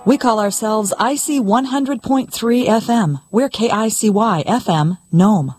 We call ourselves IC 100.3 FM. We're KICY FM, Nome.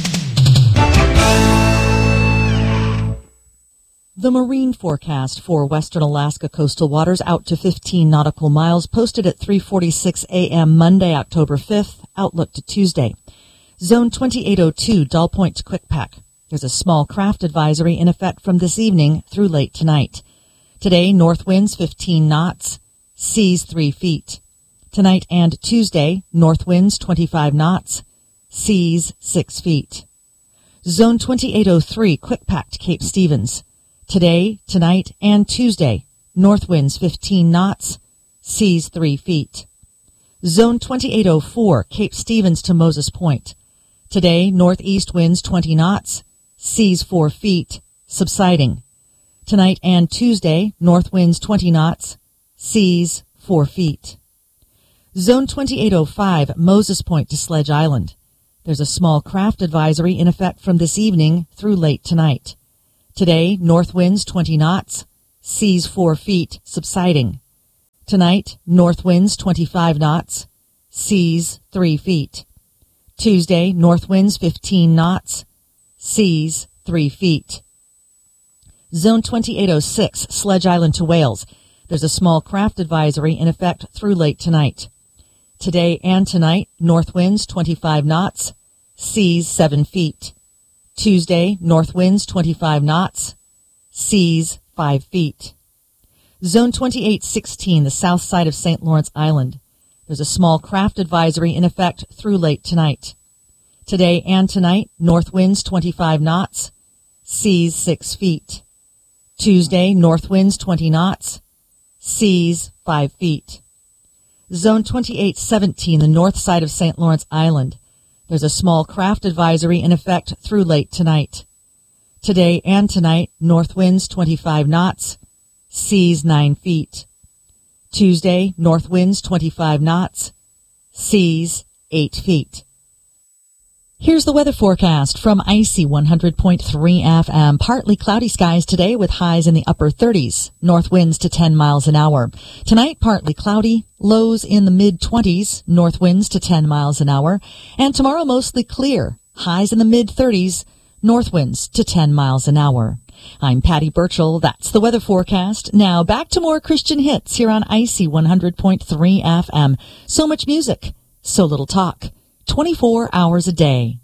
The marine forecast for western Alaska coastal waters out to 15 nautical miles posted at 3:46 a.m. Monday, October 5th, outlook to Tuesday. Zone 2802, Dull Point to Quickpack. There's a small craft advisory in effect from this evening through late tonight. Today, north winds 15 knots, seas 3 feet. Tonight and Tuesday, north winds 25 knots, seas 6 feet. Zone 2803, Quickpack to Cape Stevens. Today, tonight, and Tuesday, north winds 15 knots, seas 3 feet. Zone 2804, Cape Stevens to Moses Point. Today, northeast winds 20 knots, seas 4 feet, subsiding. Tonight and Tuesday, north winds 20 knots, seas 4 feet. Zone 2805, Moses Point to Sledge Island. There's a small craft advisory in effect from this evening through late tonight. Today, north winds 20 knots, seas 4 feet, subsiding. Tonight, north winds 25 knots, seas 3 feet. Tuesday, north winds 15 knots, seas 3 feet. Zone 2806, Sledge Island to Wales. There's a small craft advisory in effect through late tonight. Today and tonight, north winds 25 knots, seas 7 feet. Tuesday, north winds 25 knots, seas 5 feet. Zone 2816, the south side of St. Lawrence Island. There's a small craft advisory in effect through late tonight. Today and tonight, north winds 25 knots, seas 6 feet. Tuesday, north winds 20 knots, seas 5 feet. Zone 2817, the north side of St. Lawrence Island. There's a small craft advisory in effect through late tonight. Today and tonight, north winds 25 knots, seas 9 feet. Tuesday, north winds 25 knots, seas 8 feet. Here's the weather forecast from IC 100.3 FM. Partly cloudy skies today with highs in the upper 30s. North winds to 10 miles an hour. Tonight, partly cloudy. Lows in the mid-20s. North winds to 10 miles an hour. And tomorrow, mostly clear. Highs in the mid-30s. North winds to 10 miles an hour. I'm Patty Burchell. That's the weather forecast. Now, back to more Christian hits here on IC 100.3 FM. So much music. So little talk. 24 hours a day.